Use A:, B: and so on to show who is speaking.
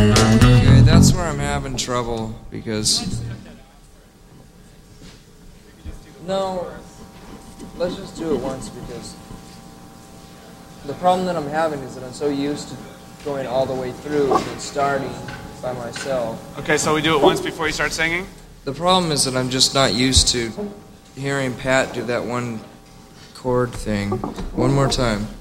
A: Okay, that's where I'm having trouble because. No, let's just do it once because the problem that I'm having is that I'm so used to going all the way through and then starting by myself.
B: Okay, so we do it once before you start singing?
A: The problem is that I'm just not used to hearing Pat do that one chord thing. One more time.